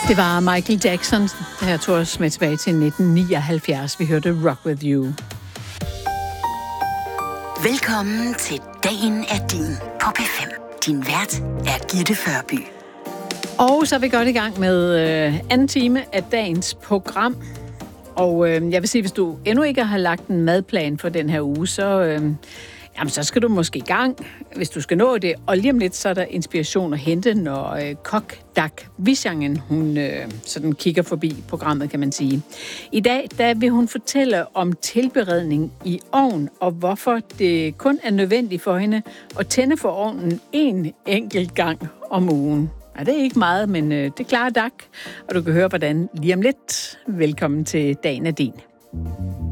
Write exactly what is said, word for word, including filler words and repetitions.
Det var Michael Jackson, der her tog os med tilbage til nitten nioghalvfjerds. Vi hørte Rock With You. Velkommen til Dagen er din på P fem. Din vært er Gitte Førby. Og så er vi godt i gang med øh, anden time af dagens program. Og øh, jeg vil sige, hvis du endnu ikke har lagt en madplan for den her uge, så, øh, jamen, så skal du måske i gang, hvis du skal nå det. Og lige om lidt, så er der inspiration at hente, når øh, kok Dak Wichangen, hun øh, sådan kigger forbi programmet, kan man sige. I dag, der vil hun fortælle om tilberedning i ovn, og hvorfor det kun er nødvendigt for hende at tænde for ovnen en enkelt gang om ugen. Ja, det er ikke meget, men øh, det klarer Dak, og du kan høre, hvordan lige om lidt. Velkommen til Dagen er din.